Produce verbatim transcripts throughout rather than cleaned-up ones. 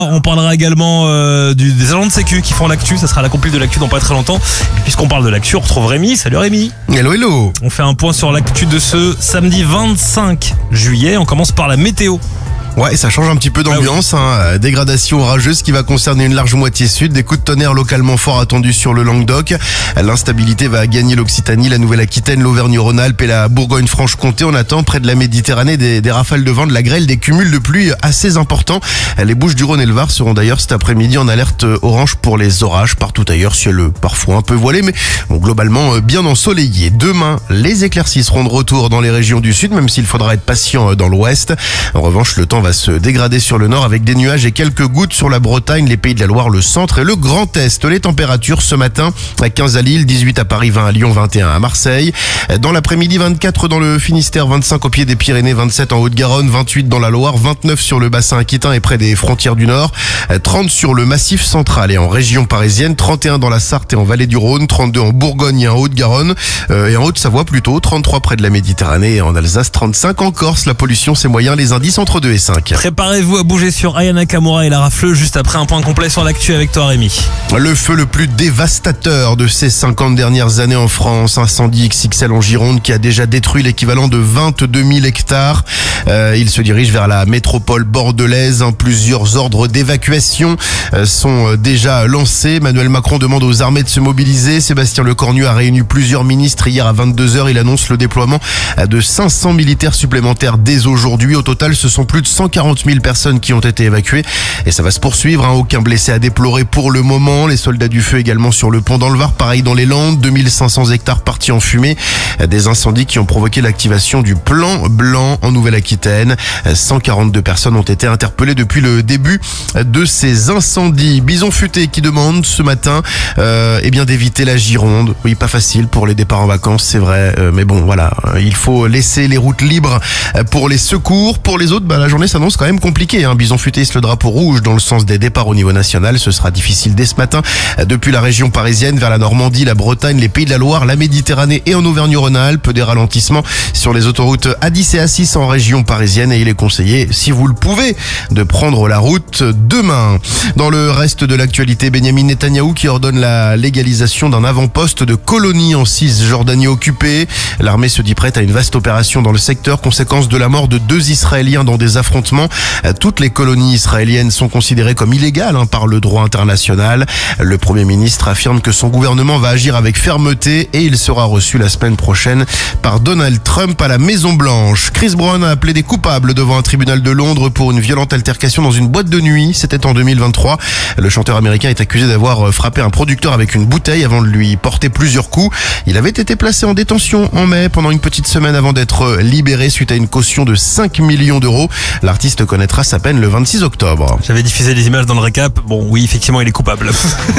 On parlera également euh, du, des agents de sécu qui font l'actu. Ça sera la compile de l'actu dans pas très longtemps. Et puisqu'on parle de l'actu, on retrouve Rémi. Salut Rémi. Hello, hello. On fait un point sur l'actu de ce samedi vingt-cinq juillet. On commence par la météo. Ouais, ça change un petit peu d'ambiance. Ah oui. hein. Dégradation orageuse qui va concerner une large moitié sud. Des coups de tonnerre localement forts attendus sur le Languedoc. L'instabilité va gagner l'Occitanie, la Nouvelle-Aquitaine, l'Auvergne-Rhône-Alpes et la Bourgogne-Franche-Comté. On attend près de la Méditerranée des, des rafales de vent, de la grêle, des cumuls de pluie assez importants. Les Bouches-du-Rhône et le Var seront d'ailleurs cet après-midi en alerte orange pour les orages. Partout ailleurs, ciel parfois un peu voilé, mais bon, globalement bien ensoleillé. Demain, les éclaircies seront de retour dans les régions du sud, même s'il faudra être patient dans l'ouest. En revanche, le temps va se dégrader sur le nord avec des nuages et quelques gouttes sur la Bretagne, les Pays de la Loire, le centre et le Grand Est. Les températures ce matin à quinze à Lille, dix-huit à Paris, vingt à Lyon, vingt et un à Marseille. Dans l'après-midi, vingt-quatre dans le Finistère, vingt-cinq au pied des Pyrénées, vingt-sept en Haute-Garonne, vingt-huit dans la Loire, vingt-neuf sur le bassin aquitain et près des frontières du Nord, trente sur le Massif central et en région parisienne, trente et un dans la Sarthe et en Vallée du Rhône, trente-deux en Bourgogne et en Haute-Garonne euh, et en Haute-Savoie plutôt, trente-trois près de la Méditerranée et en Alsace, trente-cinq en Corse. La pollution, c'est moyen, les indices entre deux et cinq. Préparez-vous à bouger sur Aya Nakamura et la rafle juste après un point complet sur l'actu avec toi Rémi. Le feu le plus dévastateur de ces cinquante dernières années en France, incendie X X L en Gironde qui a déjà détruit l'équivalent de vingt-deux mille hectares. Euh, il se dirige vers la métropole bordelaise. Plusieurs ordres d'évacuation euh, sont déjà lancés. Emmanuel Macron demande aux armées de se mobiliser. Sébastien Lecornu a réuni plusieurs ministres hier à vingt-deux heures. Il annonce le déploiement de cinq cents militaires supplémentaires dès aujourd'hui. Au total, ce sont plus de cent quarante mille personnes qui ont été évacuées et ça va se poursuivre. Hein. Aucun blessé à déplorer pour le moment. Les soldats du feu également sur le pont dans le Var, pareil dans les Landes. deux mille cinq cents hectares partis en fumée. Des incendies qui ont provoqué l'activation du plan blanc en Nouvelle-Aquitaine. cent quarante-deux personnes ont été interpellées depuis le début de ces incendies. Bison Futé qui demande ce matin euh, eh bien d'éviter la Gironde. Oui, pas facile pour les départs en vacances, c'est vrai. Euh, mais bon, voilà, il faut laisser les routes libres pour les secours. Pour les autres, bah, la journée s'annonce quand même compliquée. Hein. Bison Futé hisse le drapeau rouge dans le sens des départs au niveau national. Ce sera difficile dès ce matin. Depuis la région parisienne vers la Normandie, la Bretagne, les Pays de la Loire, la Méditerranée et en Auvergne-Rhône-Alpes. Des ralentissements sur les autoroutes A dix et A six en région parisienne et il est conseillé, si vous le pouvez, de prendre la route demain. Dans le reste de l'actualité, Benyamin Netanyahou qui ordonne la légalisation d'un avant-poste de colonie en Cisjordanie occupée. L'armée se dit prête à une vaste opération dans le secteur, conséquence de la mort de deux Israéliens dans des affrontements. Toutes les colonies israéliennes sont considérées comme illégales hein, par le droit international. Le Premier ministre affirme que son gouvernement va agir avec fermeté et il sera reçu la semaine prochaine par Donald Trump à la Maison-Blanche. Chris Brown a appelé des coupables devant un tribunal de Londres pour une violente altercation dans une boîte de nuit. C'était en deux mille vingt-trois. Le chanteur américain est accusé d'avoir frappé un producteur avec une bouteille avant de lui porter plusieurs coups. Il avait été placé en détention en mai pendant une petite semaine avant d'être libéré suite à une caution de cinq millions d'euros. L'artiste connaîtra sa peine le vingt-six octobre. J'avais diffusé les images dans le récap. Bon, oui, effectivement, il est coupable.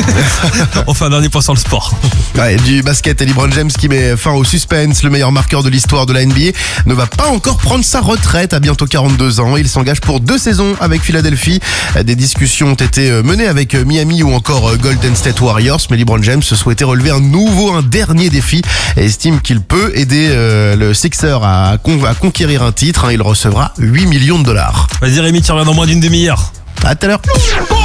Enfin, dernier point sur le sport. Ouais, du basket et LeBron James qui met fin au suspense. Le meilleur marqueur de l'histoire de la N B A ne va pas encore prendre sa retraite à bientôt quarante-deux ans. Il s'engage pour deux saisons avec Philadelphie. Des discussions ont été menées avec Miami ou encore Golden State Warriors, mais LeBron James souhaitait relever un nouveau, un dernier défi et estime qu'il peut aider euh, le Sixer à, con- à conquérir un titre. Il recevra huit millions de dollars. Vas-y Rémi, tu reviens dans moins d'une demi-heure. À tout à l'heure.